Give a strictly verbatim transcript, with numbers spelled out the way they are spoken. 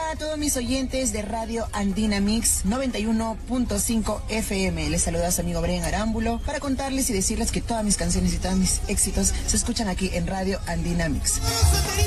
a todos mis oyentes de Radio Andina Mix noventa y uno punto cinco F M. Les saluda a su amigo Brian Arámbulo para contarles y decirles que todas mis canciones y todos mis éxitos se escuchan aquí en Radio Andina Mix.